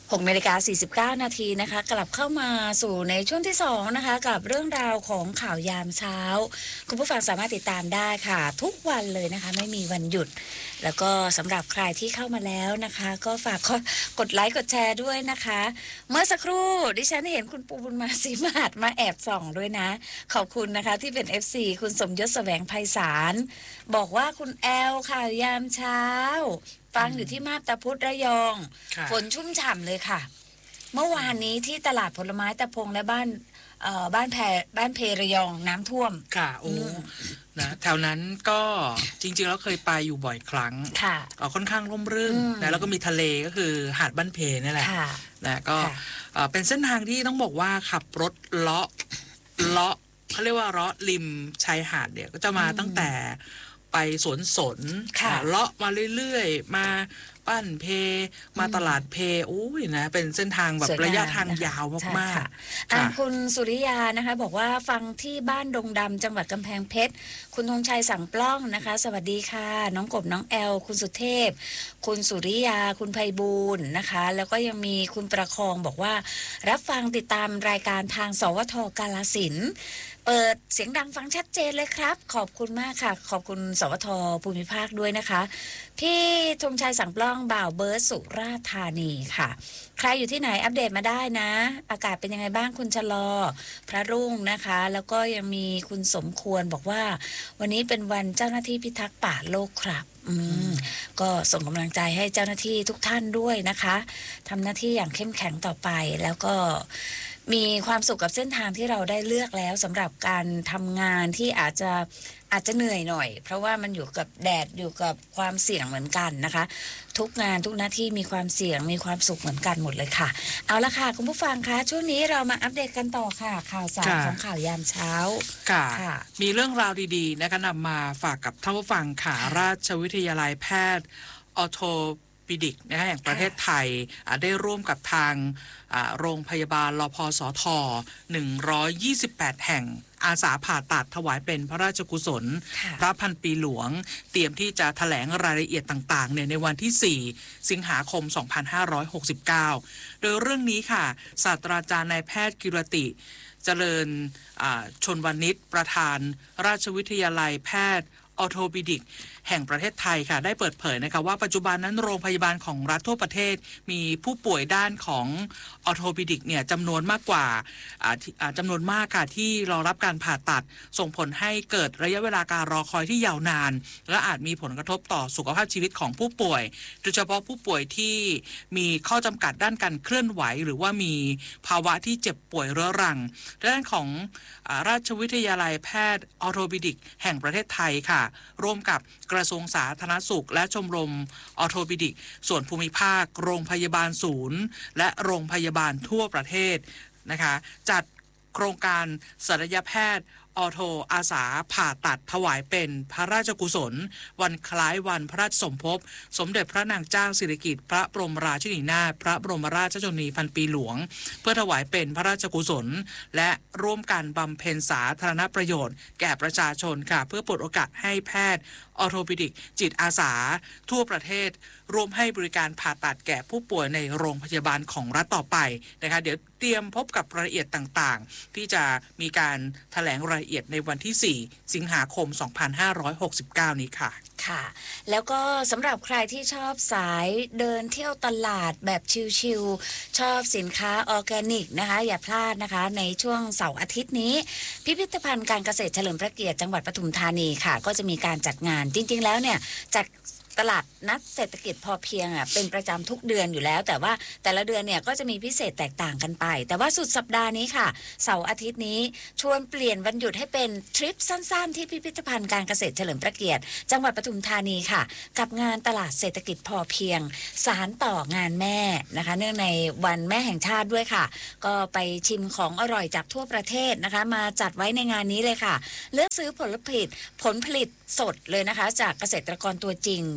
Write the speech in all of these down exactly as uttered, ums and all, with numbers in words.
หกนาฬิกาสี่สิบเก้านาทีนะคะกลับเข้ามาสู่ในช่วงที่สองนะคะกับเรื่องราวของข่าวยามเช้าคุณผู้ฟังสามารถติดตามได้ค่ะทุกวันเลยนะคะไม่มีวันหยุดแล้วก็สำหรับใครที่เข้ามาแล้วนะคะก็ฝากกดไลค์กดแชร์ด้วยนะคะเมื่อสักครู่ดิฉันเห็นคุณปูบุญมาศรีมาศมาแอบส่องด้วยนะขอบคุณนะคะที่เป็น เอฟ ซี คุณสมยศแสวงไพศาลบอกว่าคุณแอลข่าวยามเช้าฟังอยู่ที่มาบตาพุธระยองฝนชุ่มฉ่ำเลยค่ะเมื่อวานนี้ที่ตลาดผลไม้ตะพงและบ้านเอ่อบ้านแพบ้านเพระยองน้ำท่วมค่ะโอ้นะแถวนั้นก็จริงๆแล้วเคยไปอยู่บ่อยครั้งค่ะค่อนข้างร่มรื่นนะแล้วก็มีทะเลก็คือหาดบ้านเพนี่แหละนะก็เป็นเส้นทางที่ต้องบอกว่าขับรถเลาะเลาะเขาเรียกว่าเลาะริมชายหาดเนี่ยก็จะมาตั้งแต่ไปสวนสนเลาะมาเรื่อยๆมาบ้านเพมาตลาดเพอุ้ยนะเป็นเส้นทางแบบระยะทางยาวมากๆอ่าคุณสุริยานะคะบอกว่าฟังที่บ้านดงดำจังหวัดกำแพงเพชรคุณธงชัยสั่งปล้องนะคะสวัสดีค่ะน้องกบน้องแอลคุณสุเทพคุณสุริยาคุณไพบูลย์นะคะแล้วก็ยังมีคุณประคองบอกว่ารับฟังติดตามรายการทางสวทกาฬสินธุ์เปิดเสียงดังฟังชัดเจนเลยครับขอบคุณมากค่ะขอบคุณสวทภูมิภาคด้วยนะคะพี่ธงชัยสั่งปล้องบ่าวเบิร์ดสุราษฎร์ธานีค่ะใครอยู่ที่ไหนอัปเดตมาได้นะอากาศเป็นยังไงบ้างคุณชะลอพระรุ่งนะคะแล้วก็ยังมีคุณสมควรบอกว่าวันนี้เป็นวันเจ้าหน้าที่พิทักษ์ป่าโลกครับอืมก็ส่งกำลังใจให้เจ้าหน้าที่ทุกท่านด้วยนะคะทำหน้าที่อย่างเข้มแข็งต่อไปแล้วก็มีความสุขกับเส้นทางที่เราได้เลือกแล้วสำหรับการทำงานที่อาจจะอาจจะเหนื่อยหน่อยเพราะว่ามันอยู่กับแดดอยู่กับความเสี่ยงเหมือนกันนะคะทุกงานทุกหน้าที่มีความเสี่ยงมีความสุขเหมือนกันหมดเลยค่ะเอาละค่ะคุณผู้ฟังคะช่วงนี้เรามาอัปเดตกันต่อค่ะข่าวสารของข่าวยามเช้าค่ะมีเรื่องราวดีๆนะคะนำมาฝากกับท่านผู้ฟังค่ะราชวิทยาลัยแพทย์ออโทปิดิกนะคะแห่งประเทศไทยได้ร่วมกับทางโรงพยาบาลรพสทหนึ่งร้อยยี่สิบแปดแห่งอาสาผ่าตัดถวายเป็นพระราชกุศลพระพันปีหลวงเตรียมที่จะแถลงรายละเอียดต่างๆเนี่ยในวันที่สี่สิงหาคมสองพันห้าร้อยหกสิบเก้าโดยเรื่องนี้ค่ะศาสตราจารย์นายแพทย์กิรติเจริญชนวณิชประธานราชวิทยาลัยแพทย์ออโทปิดิกแห่งประเทศไทยค่ะได้เปิดเผยนะคะว่าปัจจุบันนั้นโรงพยาบาลของรัฐทั่วประเทศมีผู้ป่วยด้านของออโทปิดิกเนี่ยจำนวนมากกว่าจำนวนมากค่ะที่รอรับการผ่าตัดส่งผลให้เกิดระยะเวลาการรอคอยที่ยาวนานและอาจมีผลกระทบต่อสุขภาพชีวิตของผู้ป่วยโดยเฉพาะผู้ป่วยที่มีข้อจำกัดด้านการเคลื่อนไหวหรือว่ามีภาวะที่เจ็บป่วยเรื้อรังด้านของราชวิทยาลัยแพทย์ออโทปิดิกแห่งประเทศไทยค่ะร่วมกับกระทรวงสาธารณสุขและชมรมออโทปิดิกส่วนภูมิภาคโรงพยาบาลศูนย์และโรงพยาบาลทั่วประเทศนะคะจัดโครงการศัลยแพทย์ออโทอาสาผ่าตัดถวายเป็นพระราชกุศลวันคล้ายวันพระราชสมภพสมเด็จพระนางเจ้าสิริกิติ์พระบรมราชินีนาถพระบรมราชชนนีพันปีหลวงเพื่อถวายเป็นพระราชกุศลและร่วมกันบำเพ็ญสาธารณประโยชน์แก่ประชาชนค่ะเพื่อเปิดโอกาสให้แพทย์ออโทปิดิกจิตอาสาทั่วประเทศร่วมให้บริการผ่าตัดแก่ผู้ป่วยในโรงพยาบาลของรัฐต่อไปนะคะเดี๋ยวเตรียมพบกับรายละเอียดต่างๆที่จะมีการแถลงรายละเอียดในวันที่สี่สิงหาคมสองพันห้าร้อยหกสิบเก้านี้ค่ะค่ะแล้วก็สำหรับใครที่ชอบสายเดินเที่ยวตลาดแบบชิลๆชอบสินค้าออร์แกนิกนะคะอย่าพลาดนะคะในช่วงเสาร์อาทิตย์นี้พิพิธภัณฑ์การเกษตรเฉลิมพระเกียรติจังหวัดปทุมธานีค่ะก็จะมีการจัดงานจริงๆแล้วเนี่ยจัดตลาดนัดเศรษฐกิจพอเพียงอ่ะเป็นประจำทุกเดือนอยู่แล้วแต่ว่าแต่ละเดือนเนี่ยก็จะมีพิเศษแตกต่างกันไปแต่ว่าสุดสัปดาห์นี้ค่ะเสาร์อาทิตย์นี้ชวนเปลี่ยนวันหยุดให้เป็นทริปสั้นๆที่พิพิธภัณฑ์การเกษตรเฉลิมพระเกียรติจังหวัดปทุมธานีค่ะกับงานตลาดเศรษฐกิจพอเพียงสานต่องานแม่นะคะเนื่องในวันแม่แห่งชาติด้วยค่ะก็ไปชิมของอร่อยจากทั่วประเทศนะคะมาจัดไว้ในงานนี้เลยค่ะเลือกซื้อผลผลิตผลผลิตสดเลยนะคะจากเกษตรกรตัวจริง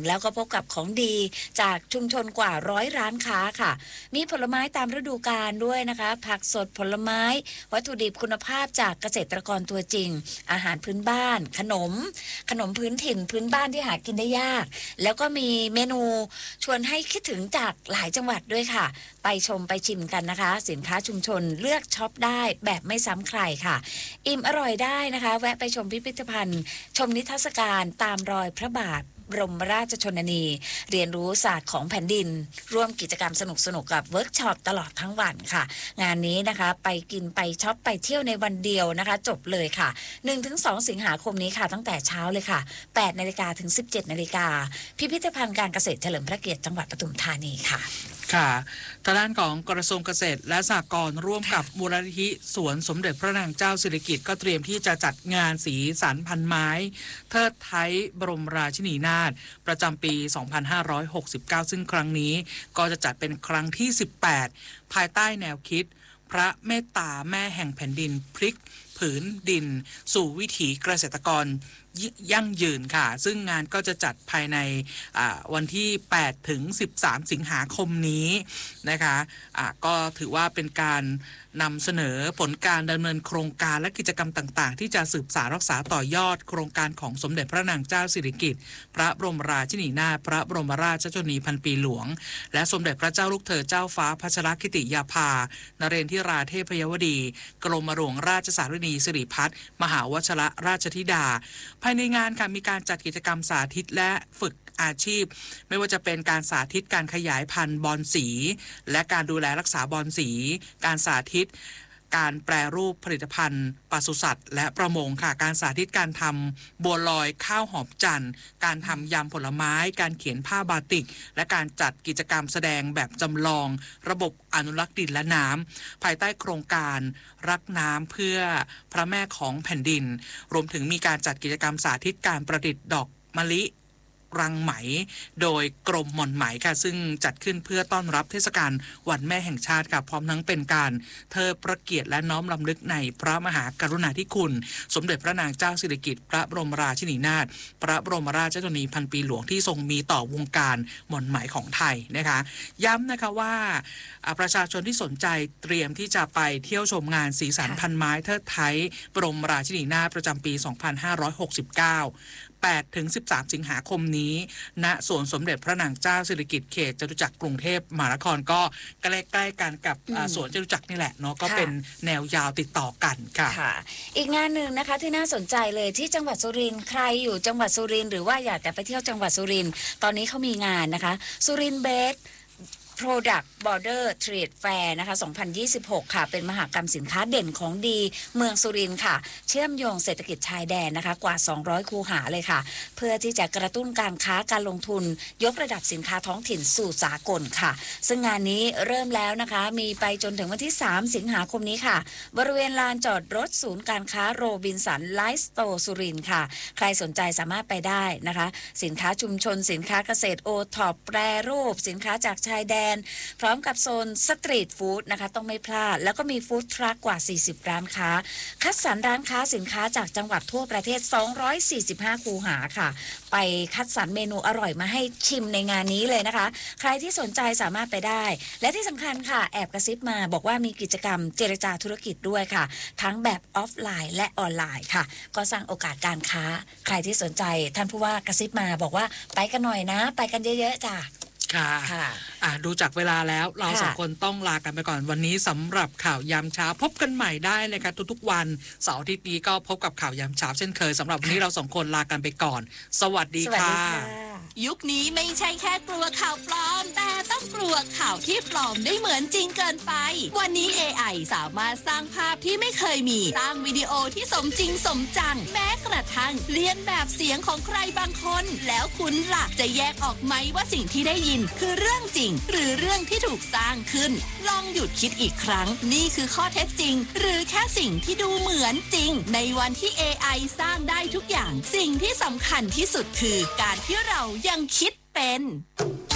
แล้วก็พบกับของดีจากชุมชนกว่าร้อยร้านค้าค่ะมีผลไม้ตามฤดูกาลด้วยนะคะผักสดผลไม้วัตถุดิบคุณภาพจากเกษตรกรตัวจริงอาหารพื้นบ้านขนมขนมพื้นถิ่นพื้นบ้านที่หากินได้ยากแล้วก็มีเมนูชวนให้คิดถึงจากหลายจังหวัดด้วยค่ะไปชมไปชิมกันนะคะสินค้าชุมชนเลือกช็อปได้แบบไม่ซ้ำใครค่ะอิ่มอร่อยได้นะคะแวะไปชมพิพิธภัณฑ์ชมนิทรรศการตามรอยพระบาทบรมราชชนนีเรียนรู้ศาสตร์ของแผ่นดินร่วมกิจกรรมสนุกๆกับเวิร์กช็อปตลอดทั้งวันค่ะงานนี้นะคะไปกินไปช็อปไปเที่ยวในวันเดียวนะคะจบเลยค่ะ หนึ่งถึงสอง สิงหาคมนี้ค่ะตั้งแต่เช้าเลยค่ะ แปดนาฬิกาถึง สิบเจ็ดนาฬิกาพิพิธภัณฑ์การเกษตรเฉลิมพระเกียรติจังหวัดปทุมธานีค่ะค่ะทางด้านของกระทรวงเกษตรและสหกรณ์ร่วมกับมูลนิธิสวนสมเด็จพระนางเจ้าสิริกิติ์ก็เตรียมที่จะจัดงานสีสันพันไม้เทิดไทยบรมราชินีนาถประจำปี สองพันห้าร้อยหกสิบเก้า ซึ่งครั้งนี้ก็จะจัดเป็นครั้งที่ สิบแปด ภายใต้แนวคิดพระเมตตาแม่แห่งแผ่นดินพลิกผืนดินสู่วิถีเกษตรกรยั่งยืนค่ะซึ่งงานก็จะจัดภายในวันที่แปดถึงสิบสามสิงหาคมนี้นะคะะก็ถือว่าเป็นการนำเสนอผลการดำเนินโครงการและกิจกรรมต่างๆที่จะสืบสานรักษาต่อยอดโครงการของสมเด็จพระนางเจ้าสิริกิติ์พระบรมราชินีนาถพระบรมราชชนนีพันปีหลวงและสมเด็จพระเจ้าลูกเธอเจ้าฟ้าพัชรกิติยาภานเรนทิราเทพยวดีกรมหลวงราชสารินีสิริพัฒน์มหาวชรราชธิดาภายในงานค่ะมีการจัดกิจกรรมสาธิตและฝึกอาชีพไม่ว่าจะเป็นการสาธิตการขยายพันธุ์บอนสีและการดูแลรักษาบอนสีการสาธิตการแปรรูปผลิตภัณฑ์ปศุสัตว์และประมงค่ะการสาธิตการทำบัวลอยข้าวหอมจันทร์การทำยำผลไม้การเขียนผ้าบาติกและการจัดกิจกรรมแสดงแบบจำลองระบบอนุรักษ์ดินและน้ำภายใต้โครงการรักน้ำเพื่อพระแม่ของแผ่นดินรวมถึงมีการจัดกิจกรรมสาธิตการประดิษฐ์ดอกมะลิรังไหมโดยกรมหม่อนไหมค่ะซึ่งจัดขึ้นเพื่อต้อนรับเทศกาลวันแม่แห่งชาติค่ะพร้อมทั้งเป็นการเทิดพระเกียรติและน้อมรำลึกในพระมหากรุณาธิคุณสมเด็จพระนางเจ้าสิริกิติ์พระบรมราชินีนาถพระบรมราชชนนีพันปีหลวงที่ทรงมีต่อวงการหม่อนไหมของไทยนะคะย้ำนะคะว่าประชาชนที่สนใจเตรียมที่จะไปเที่ยวชมงานสีสันพันไม้เทิดไทยบรมราชินีนาถประจำปี สองพันห้าร้อยหกสิบเก้าแปดถึงสิบสาม สิงหาคมนี้ณสวนสมเด็จพระนางเจ้าสิริกิติ์เขตจตุจักรกรุงเทพมหานครก็ใกล้ๆกันกับสวนจตุจักรนี่แหละเนาะก็เป็นแนวยาวติดต่อกันค่ะอีกงานหนึ่งนะคะที่น่าสนใจเลยที่จังหวัดสุรินทร์ใครอยู่จังหวัดสุรินทร์หรือว่าอยากจะไปเที่ยวจังหวัดสุรินทร์ตอนนี้เขามีงานนะคะสุรินทร์เบสProduct Border Trade Fair นะคะ สองพันยี่สิบหก ค่ะเป็นมหกรรมสินค้าเด่นของดีเมืองสุรินทร์ค่ะเชื่อมโยงเศรษฐกิจชายแดนนะคะกว่าสองร้อยคูหาเลยค่ะเพื่อที่จะกระตุ้นการค้าการลงทุนยกระดับสินค้าท้องถิ่นสู่สากลค่ะซึ่งงานนี้เริ่มแล้วนะคะมีไปจนถึงวันที่สามสิงหาคมนี้ค่ะบริเวณลานจอดรถศูนย์การค้าโรบินสันไลฟ์สโตร์สุรินทร์ค่ะใครสนใจสามารถไปได้นะคะสินค้าชุมชนสินค้าเกษตรโอท็อปแปรรูปสินค้าจากชายแดนพร้อมกับโซนสตรีทฟู้ดนะคะต้องไม่พลาดแล้วก็มีฟู้ดทรัคกว่าสี่สิบร้านค้าคัดสรรร้านค้าสินค้าจากจังหวัดทั่วประเทศสองร้อยสี่สิบห้าคูหาค่ะไปคัดสรรเมนูอร่อยมาให้ชิมในงานนี้เลยนะคะใครที่สนใจสามารถไปได้และที่สำคัญค่ะแอบกระซิบมาบอกว่ามีกิจกรรมเจรจาธุรกิจด้วยค่ะทั้งแบบออฟไลน์และออนไลน์ค่ะก็สร้างโอกาสการค้าใครที่สนใจท่านผู้ว่ากระซิบมาบอกว่าไปกันหน่อยนะไปกันเยอะๆจ้ะค่ะอ่ะดูจากเวลาแล้วเราสองคนต้องลากันไปก่อนวันนี้สำหรับข่าวยามเช้าพบกันใหม่ได้เลยค่ะทุกๆวันเสาร์อาทิตย์นี้ก็พบกับข่าวยามเช้าเช่นเคยสำหรับวันนี้เราสองคนลากันไปก่อนสวัสดีค่ะยุคนี้ไม่ใช่แค่กลัวข่าวปลอมแต่ต้องกลัวข่าวที่ปลอมได้เหมือนจริงเกินไปวันนี้ เอ ไอ สามารถสร้างภาพที่ไม่เคยมีสร้างวิดีโอที่สมจริงสมจังแม้กระทั่งเลียนแบบเสียงของใครบางคนแล้วคุณล่ะจะแยกออกไหมว่าสิ่งที่ได้ยินคือเรื่องจริงหรือเรื่องที่ถูกสร้างขึ้นลองหยุดคิดอีกครั้งนี่คือข้อเท็จจริงหรือแค่สิ่งที่ดูเหมือนจริงในวันที่ เอ ไอ สร้างได้ทุกอย่างสิ่งที่สำคัญที่สุดคือการที่เรายังคิดเป็น